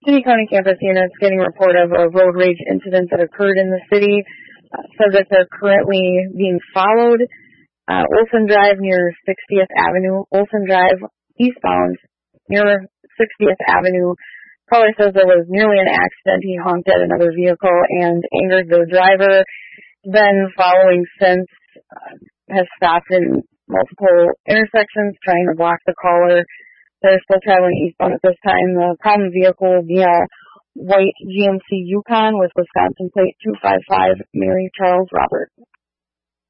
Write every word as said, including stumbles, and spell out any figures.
City County campus units getting a report of a road rage incident that occurred in the city. Uh, subjects are currently being followed. Uh, Olson Drive near sixtieth Avenue. Olson Drive eastbound near sixtieth Avenue. Caller says there was nearly an accident. He honked at another vehicle and angered the driver. Then following since uh, has stopped in multiple intersections trying to block the caller. They're still traveling eastbound at this time. The problem vehicle will be a white G M C Yukon with Wisconsin plate two five five, Mary Charles Robert.